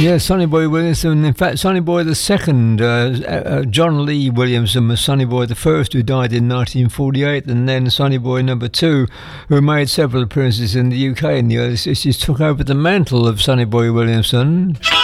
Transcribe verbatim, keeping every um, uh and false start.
Yeah, Sonny Boy Williamson. In fact, Sonny Boy the second, uh, uh, John Lee Williamson was Sonny Boy the first, who died in nineteen forty-eight, and then Sonny Boy number two, who made several appearances in the U K in the early sixties, took over the mantle of Sonny Boy Williamson.